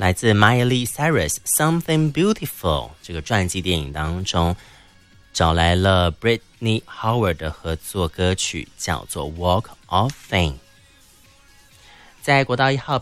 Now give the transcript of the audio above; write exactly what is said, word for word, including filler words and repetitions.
来自 Miley Cyrus Something Beautiful 这个传记电影当中找来了 Britney Howard 的合作歌曲，叫做 Walk of Fame。在国道一号